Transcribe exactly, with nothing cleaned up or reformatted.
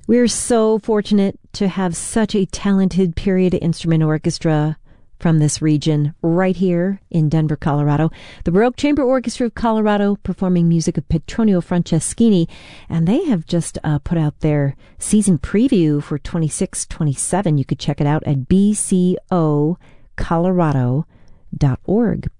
We're so fortunate to have such a talented period instrument orchestra from this region right here in Denver, Colorado. The Baroque Chamber Orchestra of Colorado performing music of Petronio Franceschini, and they have just uh, put out their season preview for twenty-six twenty-seven. You could check it out at b c o colorado dot org.